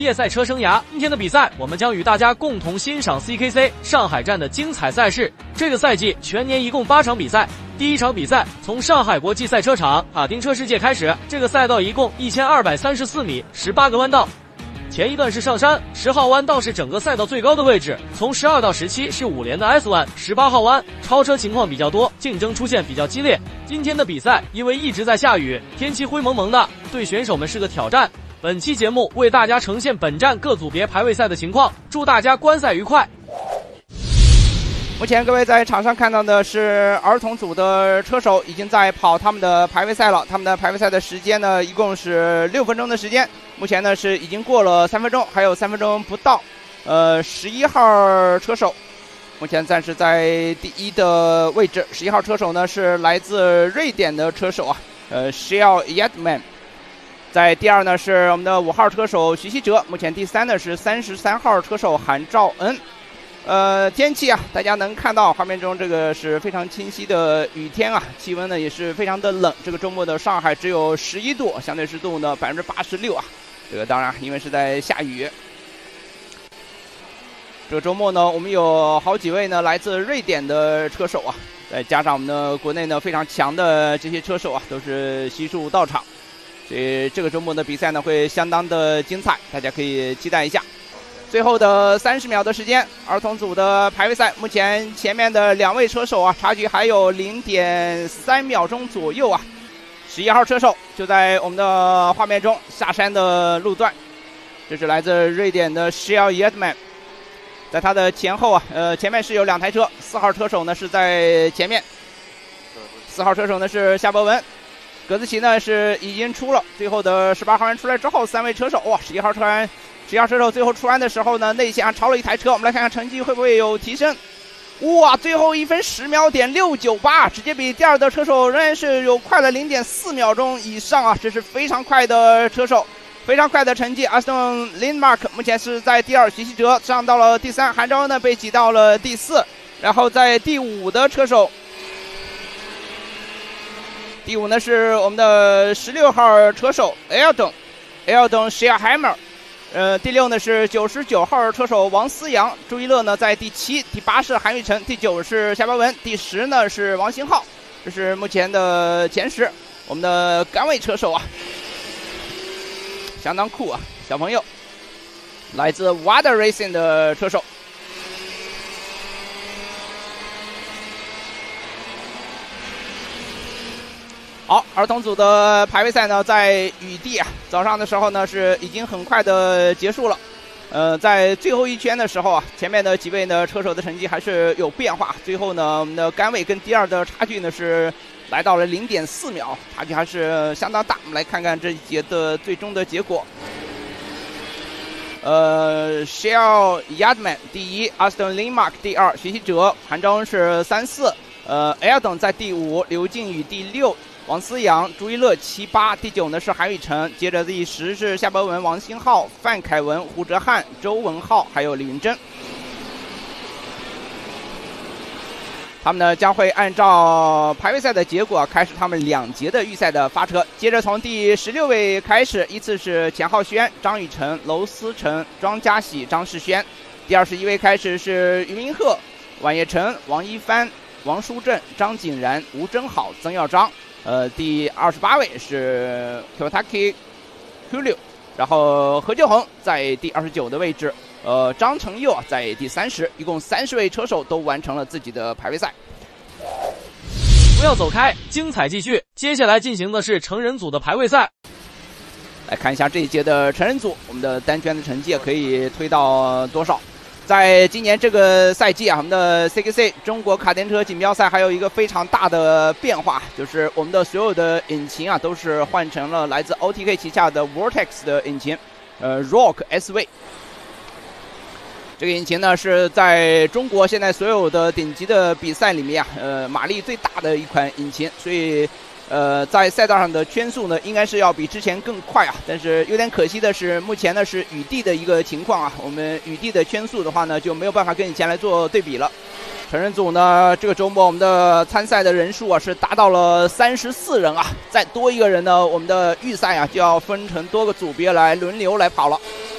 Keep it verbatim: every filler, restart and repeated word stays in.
业赛车生涯，今天的比赛，我们将与大家共同欣赏 C K C 上海站的精彩赛事。这个赛季全年一共八场比赛，第一场比赛从上海国际赛车场卡丁车世界开始，这个赛道一共一千二百三十四米，十八个弯道。前一段是上山，十号弯道是整个赛道最高的位置，从十二到十七是五连的 S 弯，十八号弯超车情况比较多，竞争出现比较激烈。今天的比赛因为一直在下雨，天气灰蒙蒙的，对选手们是个挑战。本期节目为大家呈现本站各组别排位赛的情况，祝大家观赛愉快。 目前各位在场上看到的是儿童组的车手已经在跑他们的排位赛了，他们的排位赛的时间呢一共是六分钟的时间，目前呢是已经过了三分钟，还有三分钟不到。呃，十一号车手目前暂时在第一的位置，十一号车手呢是来自瑞典的车手啊，呃 Shell Yadman。在第二呢是我们的五号车手徐希哲，目前第三呢是三十三号车手韩兆恩。呃，天气啊，大家能看到画面中这个是非常清晰的雨天啊，气温呢也是非常的冷。这个周末的上海只有十一度，相对湿度呢百分之八十六啊。这个当然因为是在下雨。这个周末呢，我们有好几位呢来自瑞典的车手啊，再加上我们的国内呢非常强的这些车手啊，都是悉数到场。所以这个周末的比赛呢会相当的精彩，大家可以期待一下。最后的三十秒的时间，儿童组的排位赛，目前前面的两位车手啊，差距还有零点三秒钟左右啊。十一号车手就在我们的画面中下山的路段，这是来自瑞典的 Shell Yadman， 在他的前后啊，呃，前面是有两台车，四号车手呢是在前面，四号车手呢是夏博文。葛子奇呢是已经出了，最后的十八号弯出来之后，三位车手哇，十一号车弯，十一号车手最后出弯的时候呢，内线超了一台车，我们来看看成绩会不会有提升。哇，最后一分十秒点六九八，直接比第二的车手仍然是有快了零点四秒钟以上啊，这是非常快的车手，非常快的成绩。Aston Lindmark 目前是在第二，徐希哲上到了第三，韩昭恩呢被挤到了第四，然后在第五的车手。第五呢是我们的十六号车手 Eldon Eldon Scheerhammer， 呃，第六呢是九十九号车手王思阳，朱一乐呢在第七，第八是韩玉成，第九是夏博文，第十呢是王新浩，这是目前的前十。我们的杆位车手啊，相当酷啊，小朋友，来自 Water Racing 的车手。好，儿童组的排位赛呢，在雨地啊，早上的时候呢是已经很快的结束了。呃，在最后一圈的时候啊，前面的几位呢车手的成绩还是有变化。最后呢，我们的杆位跟第二的差距呢是来到了零点四秒，差距还是相当大。我们来看看这一节的最终的结果。呃 ，Shell Yadman 第一 ，Aston Lindmark 第二，徐希哲、韩昭恩是三四，呃 ，Eldon 在第五，刘靖宇第六。王思阳、朱一乐七八，第九呢是韩宇成，接着第十是夏博文、王新浩、范凯文、胡哲瀚、周文浩，还有李云珍。他们呢将会按照排位赛的结果开始他们两节的预赛的发车，接着从第十六位开始，依次是钱浩轩、张雨晨、娄思成、庄嘉喜、张世轩。第二十一位开始是俞明鹤、晚叶晨、王一帆、王书正、张景然、吴真好、曾耀章。呃，第二十八位是 Kawasaki Hulio， 然后何炅恒在第二十九的位置，呃，张成佑在第三十，一共三十位车手都完成了自己的排位赛。 不要走开，精彩继续。接下来进行的是成人组的排位赛。 来看一下这一届的成人组，我们的单圈的成绩可以推到多少？在今年这个赛季啊，我们的 C K C 中国卡丁车锦标赛还有一个非常大的变化，就是我们的所有的引擎啊都是换成了来自 O T K 旗下的 Vortex 的引擎，呃 Rock S V。这个引擎呢是在中国现在所有的顶级的比赛里面啊，呃马力最大的一款引擎，所以呃，在赛道上的圈速呢，应该是要比之前更快啊。但是有点可惜的是，目前呢是雨地的一个情况啊。我们雨地的圈速的话呢，就没有办法跟以前来做对比了。成人组呢，这个周末我们的参赛的人数啊是达到了三十四人啊，再多一个人呢，我们的预赛啊就要分成多个组别来轮流来跑了。